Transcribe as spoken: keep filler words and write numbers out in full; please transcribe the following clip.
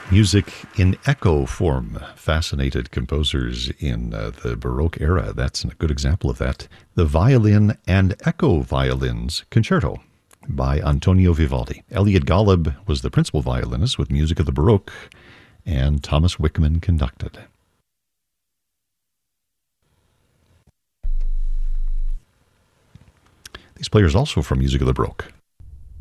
Music in echo form fascinated composers in uh, the Baroque era. That's a good example of that. The Violin and Echo Violins Concerto by Antonio Vivaldi. Elliot Golub was the principal violinist with music of the Baroque, and Thomas Wickman conducted. These players also from music of the Baroque.